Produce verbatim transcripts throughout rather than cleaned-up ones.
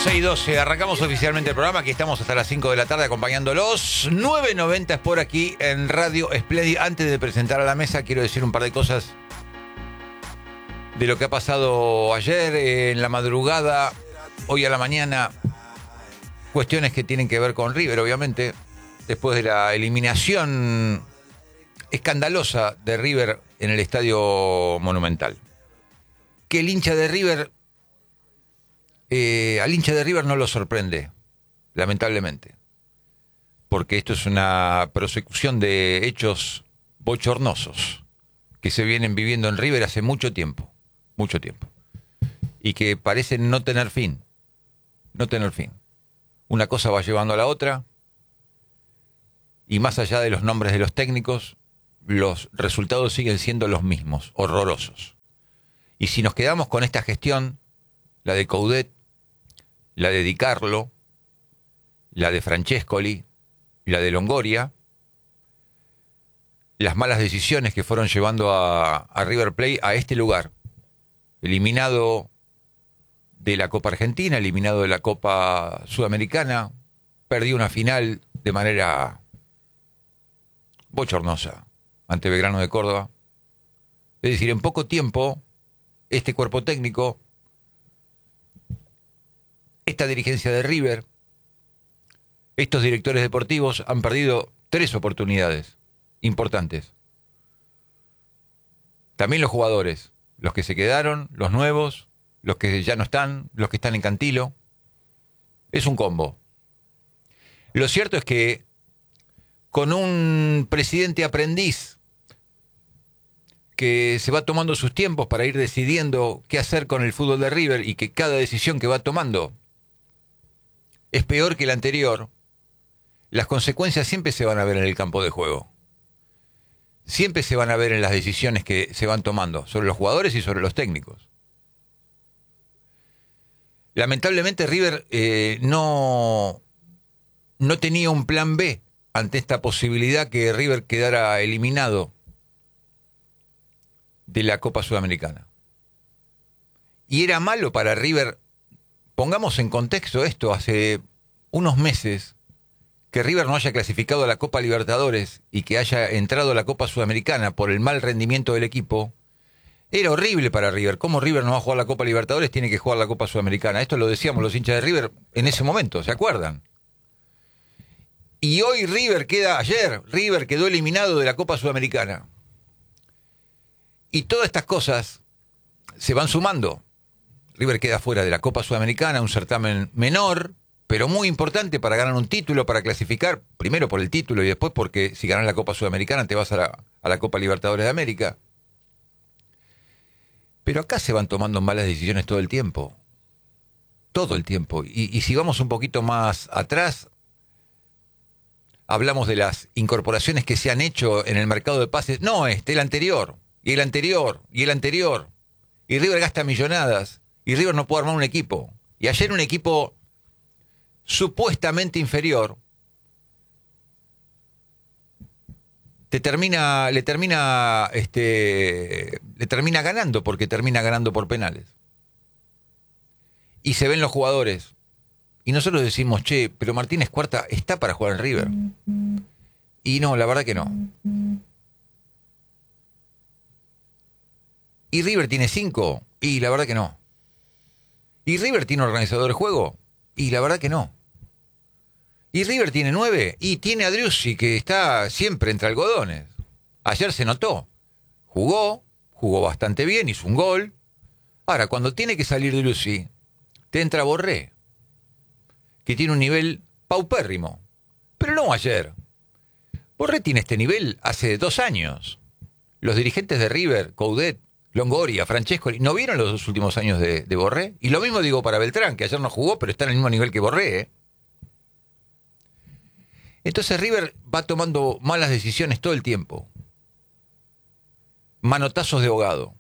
doce y doce, arrancamos oficialmente el programa. Aquí estamos hasta las cinco de la tarde acompañándolos. nueve noventa es por aquí en Radio Splendid. Antes de presentar a la mesa, quiero decir un par de cosas de lo que ha pasado ayer, en la madrugada, hoy a la mañana. Cuestiones que tienen que ver con River, obviamente. Después de la eliminación escandalosa de River en el Estadio Monumental. Que el hincha de River... Eh, al hincha de River no lo sorprende, lamentablemente, porque esto es una prosecución de hechos bochornosos que se vienen viviendo en River hace mucho tiempo, mucho tiempo, y que parecen no tener fin, no tener fin. Una cosa va llevando a la otra, y más allá de los nombres de los técnicos, los resultados siguen siendo los mismos, horrorosos. Y si nos quedamos con esta gestión, la de Coudet, la de Di Carlo, la de Francescoli, la de Longoria, las malas decisiones que fueron llevando a, a River Plate a este lugar, eliminado de la Copa Argentina, eliminado de la Copa Sudamericana, perdió una final de manera bochornosa ante Belgrano de Córdoba. Es decir, en poco tiempo, este cuerpo técnico, esta dirigencia de River, estos directores deportivos han perdido tres oportunidades importantes. También los jugadores, los que se quedaron, los nuevos, los que ya no están, los que están en Cantilo. Es un combo. Lo cierto es que con un presidente aprendiz que se va tomando sus tiempos para ir decidiendo qué hacer con el fútbol de River y que cada decisión que va tomando es peor que la anterior, las consecuencias siempre se van a ver en el campo de juego. Siempre se van a ver en las decisiones que se van tomando sobre los jugadores y sobre los técnicos. Lamentablemente River eh, no, no tenía un plan B ante esta posibilidad que River quedara eliminado de la Copa Sudamericana. Y era malo para River. Pongamos en contexto esto, hace unos meses que River no haya clasificado a la Copa Libertadores y que haya entrado a la Copa Sudamericana por el mal rendimiento del equipo, era horrible para River. ¿Cómo River no va a jugar la Copa Libertadores? Tiene que jugar la Copa Sudamericana. Esto lo decíamos los hinchas de River en ese momento, ¿se acuerdan? Y hoy River queda, ayer River quedó eliminado de la Copa Sudamericana. Y todas estas cosas se van sumando. River queda fuera de la Copa Sudamericana, un certamen menor, pero muy importante para ganar un título, para clasificar, primero por el título y después porque si ganas la Copa Sudamericana te vas a la, a la Copa Libertadores de América. Pero acá se van tomando malas decisiones todo el tiempo. Todo el tiempo. Y, y si vamos un poquito más atrás, hablamos de las incorporaciones que se han hecho en el mercado de pases. No, este, el anterior, y el anterior, y el anterior. Y River gasta millonadas. Y River no puede armar un equipo. Y ayer un equipo supuestamente inferior te termina, le termina, este, le termina ganando porque termina ganando por penales. Y se ven los jugadores. Y nosotros decimos, che, pero Martínez Cuarta está para jugar en River. Y no, la verdad que no. Y River tiene cinco. Y la verdad que no. ¿Y River tiene organizador de juego? Y la verdad que no. ¿Y River tiene nueve? Y tiene a Driussi, que está siempre entre algodones. Ayer se notó. Jugó, jugó bastante bien, hizo un gol. Ahora, cuando tiene que salir Driussi, te entra Borré, que tiene un nivel paupérrimo. Pero no ayer. Borré tiene este nivel hace dos años. Los dirigentes de River, Coudet, Longoria, Francescoli, ¿no vieron los dos últimos años de, de Borré? Y lo mismo digo para Beltrán, que ayer no jugó, pero está en el mismo nivel que Borré, ¿eh? Entonces River va tomando malas decisiones todo el tiempo. Manotazos de ahogado.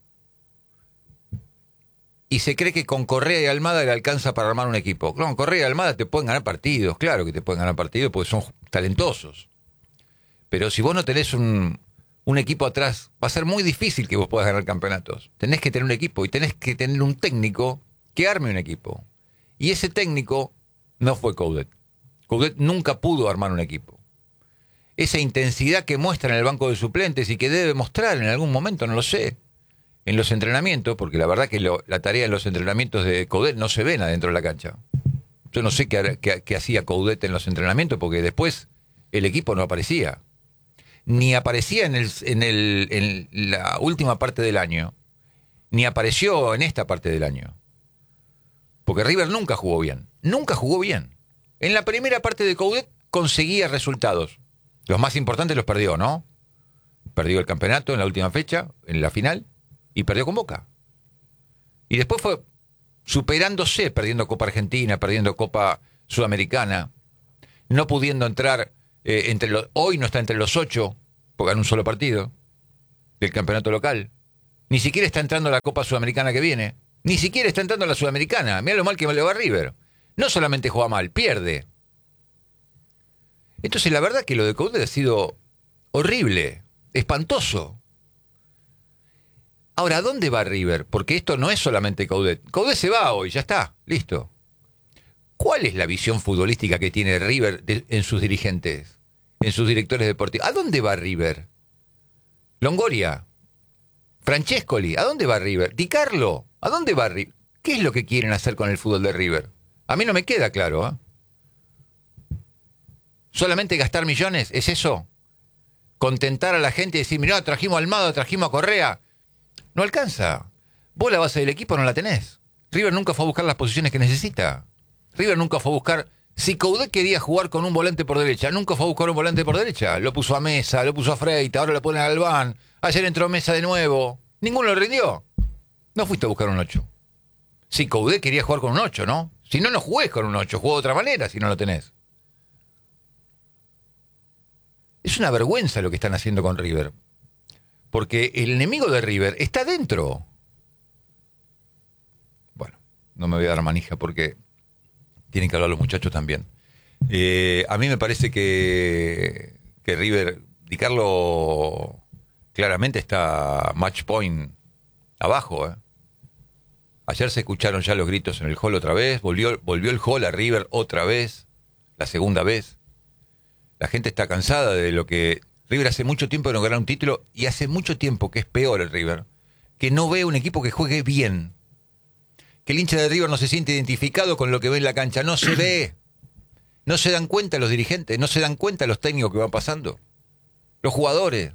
Y se cree que con Correa y Almada le alcanza para armar un equipo. Con Correa y Almada te pueden ganar partidos, claro que te pueden ganar partidos porque son talentosos. Pero si vos no tenés un... un equipo atrás, va a ser muy difícil que vos puedas ganar campeonatos. Tenés que tener un equipo y tenés que tener un técnico que arme un equipo. Y ese técnico no fue Coudet. Coudet nunca pudo armar un equipo. Esa intensidad que muestra en el banco de suplentes y que debe mostrar en algún momento, no lo sé, en los entrenamientos, porque la verdad que lo, la tarea en los entrenamientos de Coudet no se ven adentro de la cancha. Yo no sé qué, qué, qué hacía Coudet en los entrenamientos, porque después el equipo no aparecía. Ni aparecía en, el, en, el, en la última parte del año, ni apareció en esta parte del año. Porque River nunca jugó bien. Nunca jugó bien. En la primera parte de Coudet conseguía resultados. Los más importantes los perdió, ¿no? Perdió el campeonato en la última fecha, en la final, y perdió con Boca. Y después fue superándose, perdiendo Copa Argentina, perdiendo Copa Sudamericana, no pudiendo entrar eh, entre los... Hoy no está entre los ocho, porque ganó un solo partido del campeonato local. Ni siquiera está entrando a la Copa Sudamericana que viene. Ni siquiera está entrando a la Sudamericana. Mirá lo mal que le va a River. No solamente juega mal, pierde. Entonces la verdad que lo de Coudet ha sido horrible, espantoso. Ahora, ¿a dónde va River? Porque esto no es solamente Coudet. Coudet se va hoy, ya está, listo. ¿Cuál es la visión futbolística que tiene River de, en sus dirigentes, en sus directores deportivos? ¿A dónde va River? Longoria, Francescoli, ¿a dónde va River? Di Carlo, ¿a dónde va River? ¿Qué es lo que quieren hacer con el fútbol de River? A mí no me queda claro, ¿eh? ¿Solamente gastar millones? ¿Es eso? ¿Contentar a la gente y decir, mirá, trajimos a Almada, trajimos a Correa? No alcanza. Vos la base del equipo no la tenés. River nunca fue a buscar las posiciones que necesita. River nunca fue a buscar... Si Coudet quería jugar con un volante por derecha, nunca fue a buscar un volante por derecha. Lo puso a Mesa, lo puso a Freita, ahora lo ponen a Albán. Ayer entró Mesa de nuevo. Ninguno lo rindió. No fuiste a buscar un ocho. Si Coudet quería jugar con un ocho, ¿no? Si no, no jugués con un ocho. Juego de otra manera si no lo tenés. Es una vergüenza lo que están haciendo con River. Porque el enemigo de River está dentro. Bueno, no me voy a dar manija porque tienen que hablar los muchachos también. Eh, a mí me parece que, que River, Di Carlo, claramente está match point abajo. ¿eh? Ayer se escucharon ya los gritos en el hall otra vez. Volvió, volvió el hall a River otra vez, la segunda vez. La gente está cansada de lo que... River hace mucho tiempo que no gana un título y hace mucho tiempo que es peor el River, que no ve un equipo que juegue bien. Que el hincha de River no se siente identificado con lo que ve en la cancha. No se ve. No se dan cuenta los dirigentes, no se dan cuenta los técnicos que van pasando. Los jugadores.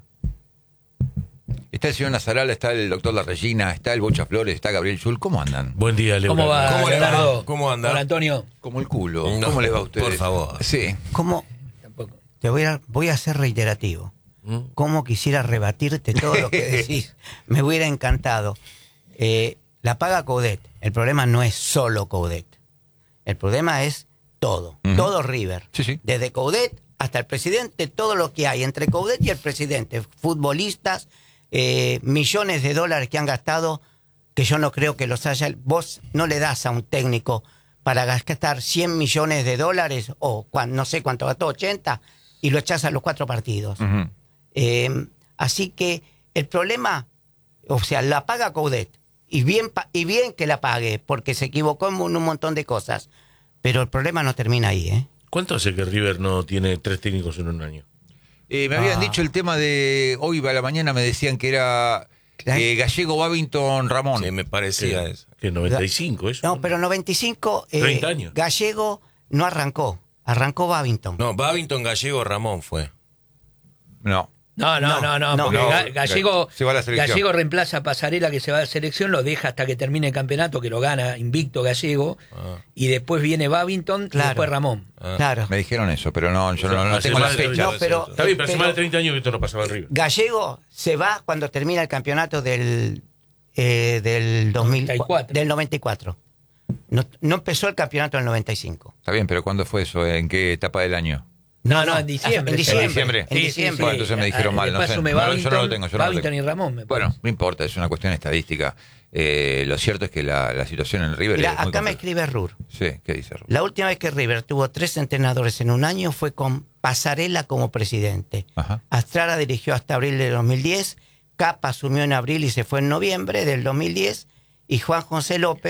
Está el señor Nazarala, está el doctor La Regina, está el Bocha Flores, está Gabriel Schul. ¿Cómo andan? Buen día, Leo. ¿Cómo va, ¿Cómo le Leonardo? ¿Cómo anda? Hola, Antonio. Como el culo. No, ¿Cómo le va a ustedes? por favor. Sí. ¿Cómo? Tampoco. Te voy a, voy a ser reiterativo. ¿Mm? ¿Cómo quisiera rebatirte todo lo que decís? Me hubiera encantado. Eh, la paga Coudet. El problema no es solo Coudet. El problema es todo. Uh-huh. Todo River. Sí, sí. Desde Coudet hasta el presidente, todo lo que hay entre Coudet y el presidente. Futbolistas, eh, millones de dólares que han gastado, que yo no creo que los haya. Vos no le das a un técnico para gastar cien millones de dólares, o cuan, no sé cuánto gastó, ochenta, y lo echás a los cuatro partidos. Uh-huh. Eh, así que el problema, o sea, la paga Coudet, y bien, y bien que la pague, porque se equivocó en un montón de cosas, pero el problema no termina ahí, ¿eh? ¿Cuánto hace que River no tiene tres técnicos en un año? Eh, me habían Ah. dicho el tema de... Hoy a la mañana me decían que era eh, Gallego, Babington, Ramón. Sí, me parecía Que, eso. que noventa y cinco, eso. No, pero noventa y cinco, eh, treinta años. Gallego no arrancó, arrancó Babington. No, Babington, Gallego, Ramón fue. No. No, no, no, no, No, porque no, Ga- Gallego, se va a la selección. Gallego reemplaza a Pasarela, que se va a la selección, lo deja hasta que termine el campeonato, que lo gana invicto Gallego, Ah. y después viene Babington y Claro. después Ramón. Ah. Claro. Me dijeron eso, pero no, yo O sea, no, no hace tengo la más de fecha. No, pero, Está bien, pero hace pero más de treinta años que esto no pasaba en River. Gallego se va cuando termina el campeonato del, eh, del, dos mil, noventa y cuatro. del noventa y cuatro. No, no empezó el campeonato en el noventa y cinco. Está bien, pero ¿cuándo fue eso? ¿En qué etapa del año? No, no, en diciembre. En diciembre. ¿En diciembre? En Sí, sí, diciembre. sí. Bueno, entonces me dijeron mal, De no paso sé. me No, yo no Babington, lo tengo, yo no lo Babington tengo. y Ramón, me Bueno, parece. no importa, es una cuestión estadística. Eh, lo cierto es que la, la situación en River Mira, es muy acá me compleja. escribe Rur. Sí, ¿qué dice Rur? La última vez que River tuvo tres entrenadores en un año fue con Pasarela como presidente. Ajá. Astrara dirigió hasta abril de dos mil diez, Capa asumió en abril y se fue en noviembre del dos mil diez, y Juan José López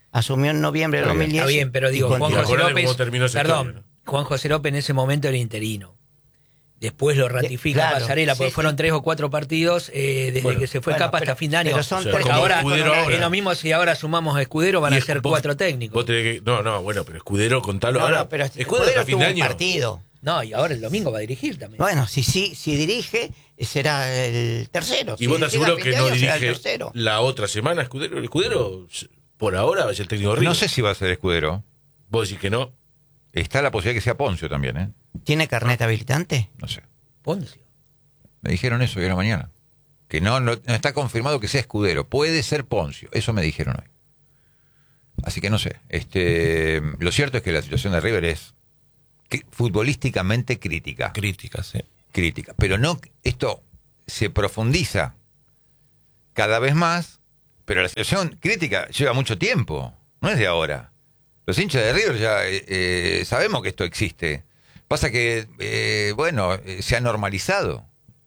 asumió en noviembre de Está dos bien. mil diez. Está bien, pero y digo, con- Juan y José acordate López, cómo terminó esa perdón, historia, Juan José López en ese momento era interino. Después lo ratifica claro, Pasarela, porque sí, fueron sí. tres o cuatro partidos eh, desde Bueno, que se fue bueno, Capa pero- hasta fin de año. pero son O sea, tres como ahora, Escudero ahora. es lo mismo si ahora sumamos a Escudero, van Y a es- ser vos- cuatro técnicos. Vos tenés que, no, no, bueno, pero Escudero, contalo. No, ahora, no, pero Escudero Escudero hasta fin tuvo de un año. partido. No, y ahora el domingo va a dirigir también. Bueno, si, si, si dirige, será el tercero. Y Si vos te dirige a aseguro fin que de no año, será el dirige tercero. la otra semana Escudero. El Escudero, por ahora, va a ser el técnico de River. No sé si va a ser Escudero. Vos decís que no. Está la posibilidad que sea Poncio también, ¿eh? ¿Tiene carnet habilitante? No sé. Poncio. Me dijeron eso hoy a la mañana. Que no, no, no está confirmado que sea Escudero. Puede ser Poncio. Eso me dijeron hoy. Así que no sé. Este, lo cierto es que la situación de River es cri- futbolísticamente crítica. Críticas, sí. Crítica. Pero no, esto se profundiza cada vez más, pero la situación crítica lleva mucho tiempo. No es de ahora. Los hinchas de River ya eh, eh, sabemos que esto existe. Pasa que, eh, bueno, eh, se ha normalizado.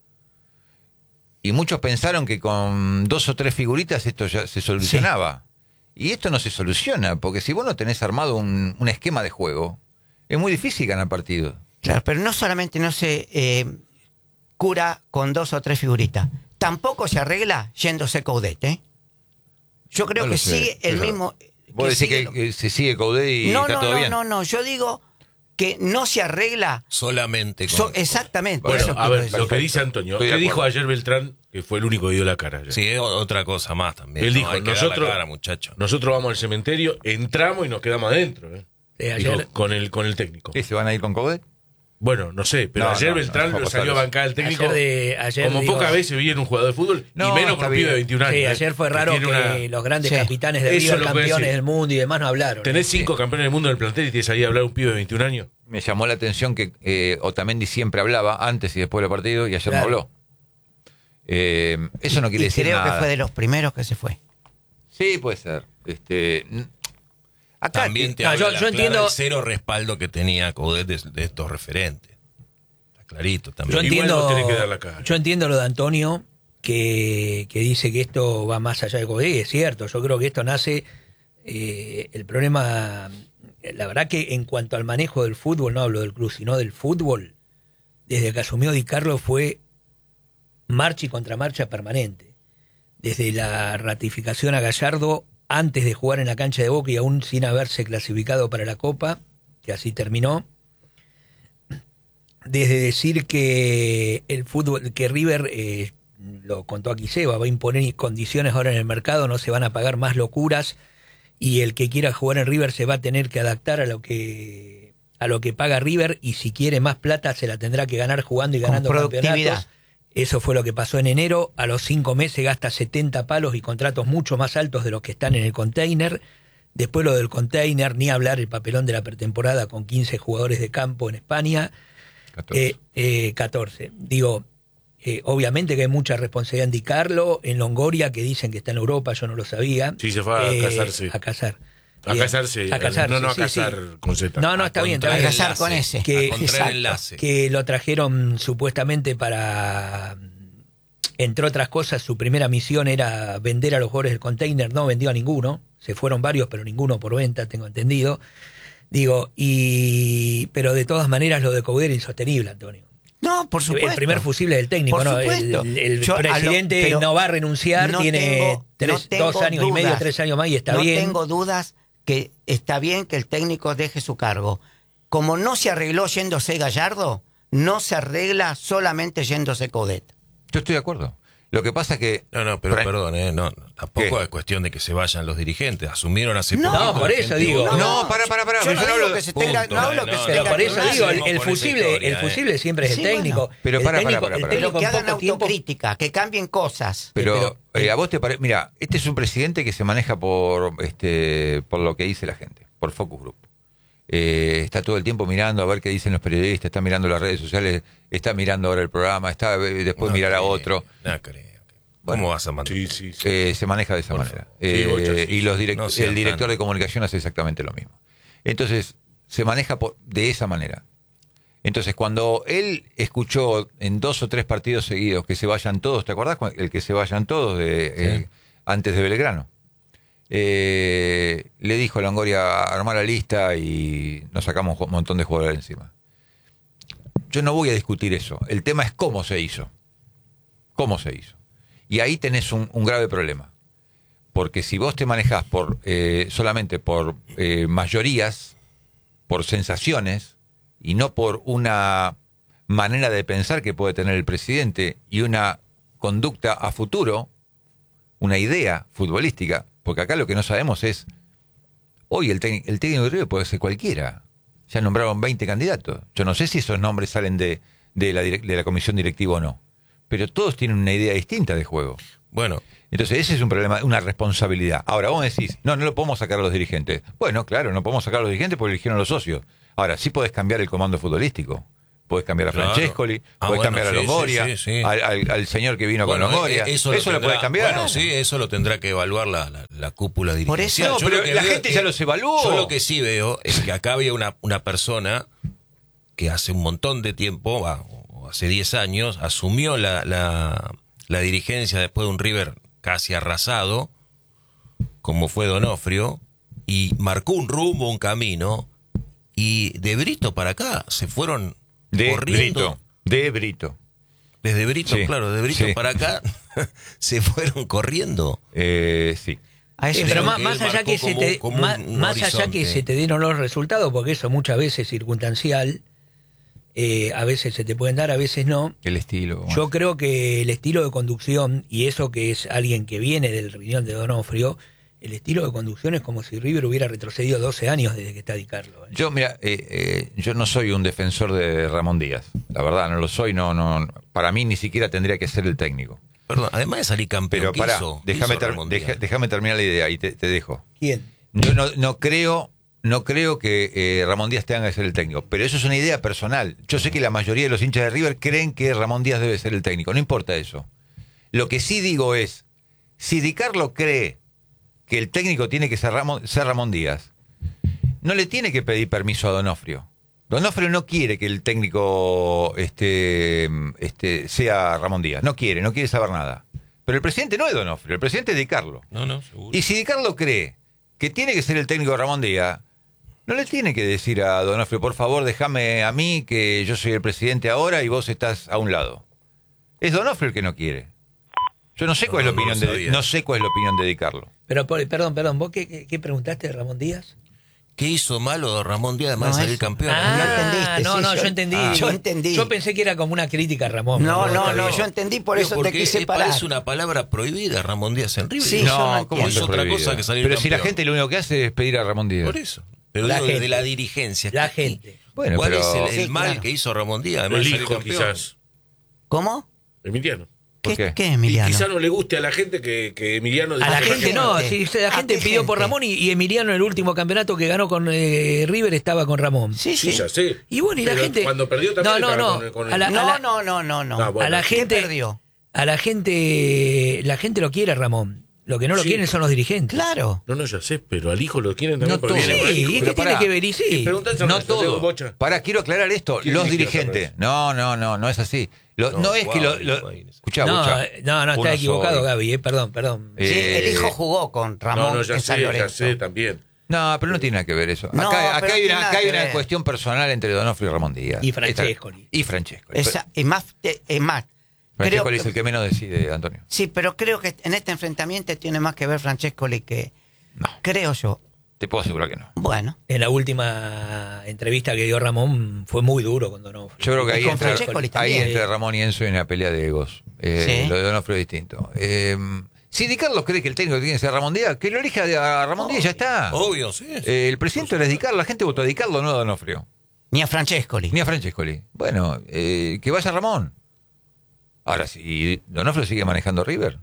Y muchos pensaron que con dos o tres figuritas esto ya se solucionaba. Y esto no se soluciona, porque si vos no tenés armado un, un esquema de juego, es muy difícil ganar partidos. Claro, pero no solamente no se eh, cura con dos o tres figuritas, tampoco se arregla yéndose Coudet, ¿eh? Yo creo No lo que sé, sigue el pero mismo... Vos decís sigue que, lo- que se sigue Coudet y no, está no, todo no, bien. no, no, yo digo que no se arregla... Solamente con... so- exactamente. Bueno, eso a quiero ver, decir. lo que dice Antonio. Estoy de ¿Qué dijo acuerdo. ayer Beltrán? Que fue el único que dio la cara. ayer. Sí, es otra cosa más también. Él ¿no? dijo, Hay que dar nosotros, la cara, muchacho. nosotros vamos al cementerio, entramos y nos quedamos adentro. ¿eh? Sí, ayer- Dijo, con, el, con el técnico. ¿Qué, se van a ir con Coudet? Bueno, no sé, pero No, ayer no, Beltrán no, lo no, salió a no. bancar al técnico. Ayer de- ayer como digo- pocas veces vi en un jugador de fútbol, No, y menos está con un pibe de bien. veintiún años. Sí, ¿eh? ayer fue raro que tiene una- los grandes Sí. capitanes de Eso River, es lo que voy a campeones decir. del mundo y demás no hablaron. Tenés cinco campeones del mundo en el plantel y tienes ahí a hablar un pibe de veintiún años. Me llamó la atención que eh, Otamendi siempre hablaba antes y después del partido y ayer Claro. no habló. Eh, eso no quiere Y decir creo nada. que fue de los primeros que se fue. Sí, puede ser. Este, n- acá También te No, habla yo- la yo clara entiendo- el cero respaldo que tenía Coudet de, de estos referentes. Está clarito también. Yo Igual entiendo, no tenés que dar la cara. yo entiendo lo de Antonio, que, que dice que esto va más allá de Coudet, y es cierto, yo creo que esto nace, eh, el problema, la verdad que en cuanto al manejo del fútbol, no hablo del club, sino del fútbol, desde que asumió Di Carlo fue marcha y contramarcha permanente. Desde la ratificación a Gallardo, antes de jugar en la cancha de Boca y aún sin haberse clasificado para la Copa, que así terminó, desde decir que el fútbol, que River, eh, lo contó aquí Seba, va a imponer condiciones ahora en el mercado, no se van a pagar más locuras y el que quiera jugar en River se va a tener que adaptar a lo que a lo que paga River y si quiere más plata se la tendrá que ganar jugando y Con ganando productividad. campeonatos. Eso fue lo que pasó en enero. A los cinco meses gasta setenta palos y contratos mucho más altos de los que están en el container. Después lo del container, ni hablar el papelón de la pretemporada con quince jugadores de campo en España. catorce. Eh, eh, catorce. Digo, eh, obviamente que hay mucha responsabilidad en Di Carlo, en Longoria, que dicen que está en Europa, yo no lo sabía. Sí, se fue a Eh, casarse. A casar. A Bien. casarse. A casarse, No, no, a sí, sí. casar con Z. No, no, A está bien, está bien. contraenlace, A casar con ese. Que- a contraenlace. Que lo trajeron supuestamente para, entre otras cosas, su primera misión era vender a los jugadores del container, no vendió a ninguno, se fueron varios, pero ninguno por venta, tengo entendido. Digo, y pero de todas maneras lo de Coudet era insostenible, Antonio. No, por supuesto. El primer fusible del técnico, Por ¿no? supuesto. El, el Yo a lo- presidente pero no va a renunciar, no tiene tengo- tres, no tengo dos años y dudas. medio, tres años más y está no bien. tengo dudas que está bien que el técnico deje su cargo. Como no se arregló yéndose Gallardo, no se arregla solamente yéndose Coudet. Yo estoy de acuerdo. Lo que pasa es que... No, no, pero Fra- perdón, eh, no, no, tampoco ¿Qué? es cuestión de que se vayan los dirigentes. Asumieron hace No, poquito por la eso gente- digo. No, para, para, para. Yo Yo no no digo hablo- que se tenga, Punto, no hablo no, que se no, Pero tenga por que eso arreglar. digo, el, seguimos el con esa fusible, historia, el eh. fusible siempre es Sí, el técnico. bueno. Pero El para, para, técnico- para, el para. técnico Pero que en hagan poco tiempo- autocrítica, que cambien cosas. Pero, pero- eh, a vos te parece... Mira, este es un presidente que se maneja por este por lo que dice la gente, por Focus Group. Eh, está todo el tiempo mirando a ver qué dicen los periodistas, está mirando las redes sociales, está mirando ahora el programa, está eh, después No mirar a creo, otro. No creo. ¿Cómo vas a mantener? Sí, sí, sí. Eh, se maneja de esa Por manera. favor. Eh, Sí, Bocha, sí. y los direct- No sean el director tan- de comunicación hace exactamente lo mismo. Entonces, se maneja por- de esa manera. Entonces, cuando él escuchó en dos o tres partidos seguidos que se vayan todos, ¿te acordás? cu- El que se vayan todos de, eh, antes de Belgrano. eh, le dijo a Longoria armar la lista y nos sacamos un montón de jugadores encima. Yo no voy a discutir eso. El tema es cómo se hizo. ¿Cómo se hizo? Y ahí tenés un, un grave problema. Porque si vos te manejás por, eh, solamente por eh, mayorías, por sensaciones, y no por una manera de pensar que puede tener el presidente y una conducta a futuro, una idea futbolística, porque acá lo que no sabemos es, hoy el, tec- el técnico de River puede ser cualquiera. Ya nombraron veinte candidatos. Yo no sé si esos nombres salen de, de, la, direc- de la comisión directiva o no, pero todos tienen una idea distinta de juego. Bueno, Entonces ese es un problema, una responsabilidad. Ahora vos decís, no, no lo podemos sacar a los dirigentes. Bueno, claro, no podemos sacar a los dirigentes porque eligieron los socios. Ahora, sí podés cambiar el comando futbolístico. Podés cambiar a Claro. Francescoli, Ah, podés bueno, cambiar a sí, Longoria, sí, sí, sí. Al, al- al señor que vino bueno, con Longoria. eh, Eso, eso, lo, tendrá- podés cambiar. Bueno, sí, eso lo tendrá que evaluar la, la, la cúpula Por dirigencial. eso- No, Yo pero lo que la veo gente es ya que- los evaluó. Yo lo que sí veo es que acá había una, una persona que hace un montón de tiempo, va, o hace diez años, asumió la, la, la dirigencia después de un River casi arrasado, como fue Donofrio, y marcó un rumbo, un camino, y de Brito para acá se fueron De corriendo. Brito. De Brito. Desde Brito, Sí, claro, de Brito sí. para acá se fueron corriendo. Eh, sí. A eso Sí, yo- pero creo más, que más él allá marcó que se como te, un- como más, un más allá horizonte. que se te dieron los resultados, porque eso muchas veces es circunstancial, eh, a veces se te pueden dar, a veces no. El estilo. Yo creo que el estilo de conducción, y eso que es alguien que viene del riñón de Donofrio, el estilo de conducción es como si River hubiera retrocedido doce años desde que está Di Carlo. ¿eh? Yo, mira, eh, eh, yo no soy un defensor de Ramón Díaz. La verdad, no lo soy. No, no. Para mí ni siquiera tendría que ser el técnico. Perdón, además de salir campeón, Pero ¿qué pará, hizo? ¿Qué déjame, hizo ter- Ramón deja- Díaz? déjame terminar la idea y te, te dejo. ¿Quién? Yo no, no creo, no creo que eh, Ramón Díaz tenga que ser el técnico, pero eso es una idea personal. Yo sé que la mayoría de los hinchas de River creen que Ramón Díaz debe ser el técnico, no importa eso. Lo que sí digo es, si Di Carlo cree que el técnico tiene que ser Ramón, ser Ramón Díaz, no le tiene que pedir permiso a Donofrio. Donofrio no quiere que el técnico este, este, sea Ramón Díaz, no quiere, no quiere saber nada. Pero el presidente no es Donofrio, el presidente es Di Carlo. No, no, seguro. Y si Di Carlo cree que tiene que ser el técnico de Ramón Díaz, no le tiene que decir a Donofrio, por favor, déjame a mí, que yo soy el presidente ahora y vos estás a un lado. Es Donofrio el que no quiere. Yo no sé cuál es la No, no opinión lo de sabía. no sé cuál es la opinión de Di Carlo. Pero, por- perdón, perdón, ¿vos qué, qué, qué preguntaste de Ramón Díaz? ¿Qué hizo malo Ramón Díaz además No, de salir eso. campeón? Ah, no entendiste, no, sí, no, yo- yo entendí. Ah, yo yo, entendí. yo pensé que era como una crítica a Ramón. No, no, está no, bien. yo entendí, por Digo, eso te porque quise es- parar. parece una palabra prohibida Ramón Díaz en River. Sí, Y yo no es ¿cómo entiendo. es otra prohibido? cosa que salir Pero si la campeón. gente lo único que hace es pedir a Ramón Díaz. Por eso. Pero La digo, gente. de la dirigencia. La ¿qué- gente. Bueno, ¿Cuál pero- es el, el Sí, mal claro. que hizo Ramón Díaz además El de salir hijo, campeón? quizás. ¿Cómo? Emiliano. ¿Por ¿Qué, qué? qué, Y Emiliano? quizás no le guste a la gente que, que Emiliano... A la dice- gente no, gente? si la ¿A gente qué pidió por gente? Ramón y, y Emiliano en el último campeonato que ganó con eh, River estaba con Ramón. Sí, Sí, sí. ya sé. Y bueno, y la Pero gente... Cuando perdió también No, no, estaba no. con- con A la, a No, la- no, no, no, no. Ah, bueno. a la ¿Quién gente... perdió? A la gente... La gente lo quiere a Ramón. Lo que no lo Sí. quieren son los dirigentes. Claro. No, no, ya sé, pero al hijo lo quieren también No porque todo. viene con el Sí, hijo. ¿y qué pero tiene pará. que ver? Y sí. Preguntáselo a No Santiago todo. Bocha. Pará, quiero aclarar esto. ¿Quién Los eligió dirigentes. otra No, no, no, no es así. Lo- no, No, es que lo. Guau, lo Higuaín. escuchá, No, Bocha. no, no, Uno está equivocado, soy. Gaby, eh, perdón, perdón. Eh, Sí, el hijo jugó con Ramón No, no, ya en San sé, ya Lorenzo. sé también. No, pero no tiene nada que ver eso. No, acá pero acá hay tiene una, nada acá hay que una ver. cuestión personal entre Donofrio y Ramón Díaz. Y Francescoli. Esta- Y Francesco. Esa- es más, es más. Francesco creo es que- el que menos decide, Antonio. Sí, pero creo que en este enfrentamiento tiene más que ver Francescoli que... No. Creo yo. Te puedo asegurar que no. Bueno. En la última entrevista que dio Ramón fue muy duro con Donofrio. Yo creo que Y ahí con entre, Francescoli ahí también. entre Ramón y Enzo hay una pelea de egos. Eh, Sí. Lo de Donofrio es distinto. Eh, si Di Carlos cree que el técnico tiene que ser Ramón Díaz, que lo elija a Ramón Díaz y ya está. Obvio, sí. Eh, el presidente era Di Carlo, la gente votó a Di Carlo, no a Donofrio. Ni a Francescoli. Ni a Francescoli. Bueno, eh, que vaya Ramón. Ahora, si Donofrio sigue manejando River,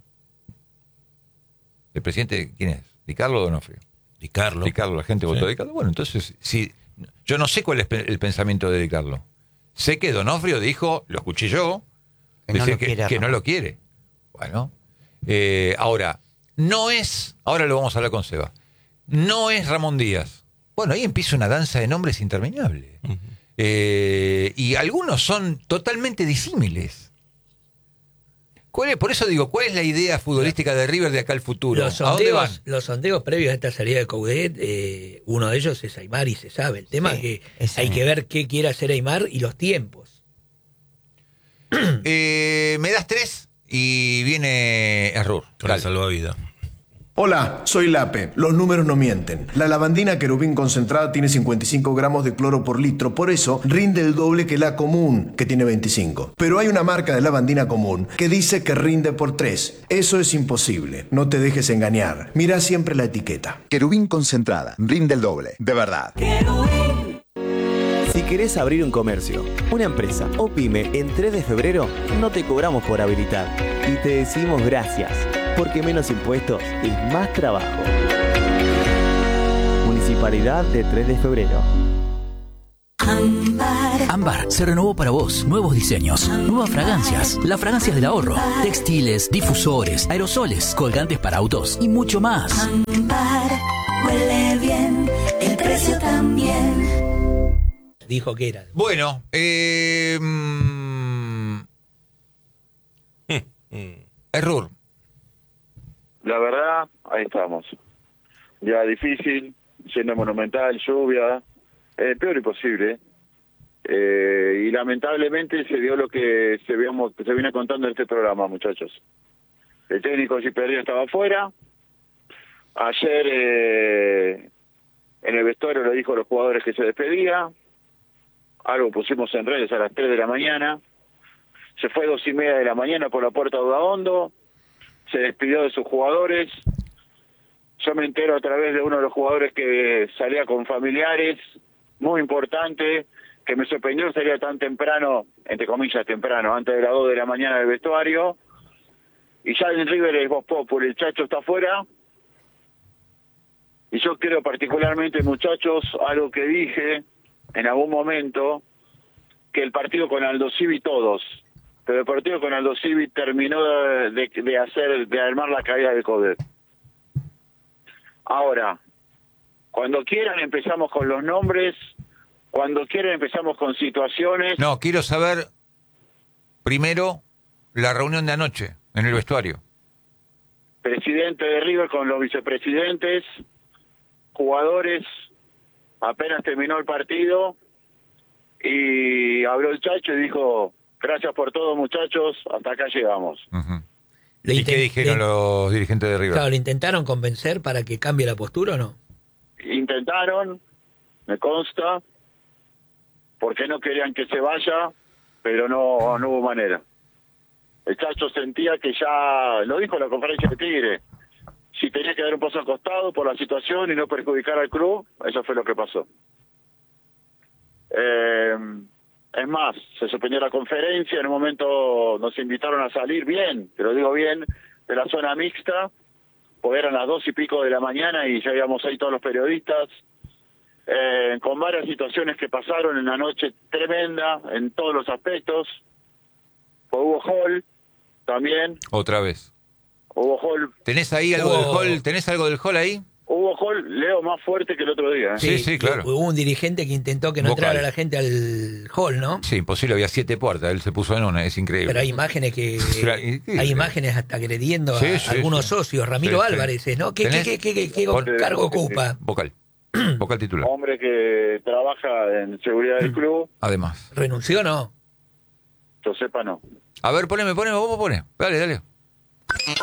¿el presidente quién es? ¿Di Carlo o Donofrio? Di Carlo. Di Carlo, la gente votó Sí. a Di Carlo. Bueno, entonces, si, yo no sé cuál es pe- el pensamiento de Di Carlo. Sé que Donofrio dijo, lo escuché yo, Que no decía lo que, quiere a que no Ramón. lo quiere. Bueno, eh, ahora, no es, ahora lo vamos a hablar con Seba, no es Ramón Díaz. Bueno, ahí empieza una danza de nombres interminable. Eh, y algunos son totalmente disímiles. ¿Cuál es, por eso digo, ¿cuál es la idea futbolística de River de acá al futuro? Los ¿A dónde van? sondeos, los sondeos previos a esta salida de Coudet, eh, uno de ellos es Aymar y se sabe. El tema Sí, es que ese hay es. que ver qué quiere hacer Aymar y los tiempos. Eh, me das tres y viene Error. Con el salvavidas. Hola, soy Lape. Los números no mienten. La lavandina querubín concentrada tiene cincuenta y cinco gramos de cloro por litro, por eso rinde el doble que la común, que tiene veinticinco. Pero hay una marca de lavandina común que dice que rinde por tres. Eso es imposible. No te dejes engañar. Mira siempre la etiqueta. Querubín concentrada, rinde el doble, de verdad. Si querés abrir un comercio, una empresa o pyme en tres de febrero, no te cobramos por habilitar. Y te decimos gracias, porque menos impuestos es más trabajo. Municipalidad de tres de febrero. Ámbar se renovó para vos. Nuevos diseños, nuevas fragancias, las fragancias del ahorro, textiles, difusores, aerosoles, colgantes para autos y mucho más. Ámbar huele bien, el precio también. Dijo que era. Bueno, eh, mm, Error. La verdad, ahí estamos. Ya difícil, siendo monumental, lluvia, eh, peor imposible. Eh, y lamentablemente se dio lo que se, veamos, se viene contando en este programa, muchachos. El técnico Ciperia estaba afuera. Ayer eh, en el vestuario le dijo a los jugadores que se despedía. Algo pusimos en redes a las tres de la mañana. Se fue a dos y media de la mañana por la puerta de Udaondo. Se despidió de sus jugadores. Yo me entero a través de uno de los jugadores que salía con familiares, muy importante, que me sorprendió salía tan temprano, entre comillas temprano, antes de las dos de la mañana del vestuario. Y ya en River es Voz Populi, el Chacho está afuera. Y yo creo particularmente, muchachos, algo que dije en algún momento, que el partido con Aldo Civi todos, pero el partido con Aldo Civi terminó de, de, de hacer, de armar la caída de Coudet. Ahora, cuando quieran empezamos con los nombres, cuando quieran empezamos con situaciones. No, quiero saber primero la reunión de anoche en el vestuario. Presidente de River con los vicepresidentes, jugadores, apenas terminó el partido y habló el Chacho y dijo: gracias por todo, muchachos, hasta acá llegamos. Uh-huh. Le ¿Y qué intent- dijeron le- los dirigentes de River? Claro, ¿le intentaron convencer para que cambie la postura o no? Intentaron, me consta, porque no querían que se vaya, pero no, no hubo manera. El Chacho sentía que ya, lo dijo en la conferencia de Tigre, si tenía que dar un paso al costado por la situación y no perjudicar al club, eso fue lo que pasó. Eh, es más, se suspendió la conferencia, en un momento nos invitaron a salir bien, te lo digo bien, de la zona mixta, porque eran las dos y pico de la mañana y ya íbamos ahí todos los periodistas, eh, con varias situaciones que pasaron en una noche tremenda, en todos los aspectos. Hubo Hall también, Otra vez. hubo Hall, ¿Tenés ahí algo Hubo- del hall? ¿Tenés algo del hall ahí? hubo Hall, Leo, más fuerte que el otro día. ¿eh? Sí, sí, claro. Hubo un dirigente que intentó que no Vocal. entrara la gente al hall, ¿no? Sí, imposible, había siete puertas, él se puso en una, es increíble. Pero hay imágenes que Claro, y- y- hay imágenes hasta agrediendo a Sí, sí, algunos sí. socios. Ramiro Sí, sí. Álvarez, ¿eh? ¿no? ¿Qué, qué, ¿Tenés? qué, qué, qué- qué Pon- cargo ocupa? Vocal. Vocal titular. Hombre que trabaja en seguridad del club, Además. ¿Renunció o no? yo sepa no. A ver, poneme, poneme, vos ponés. Dale, dale.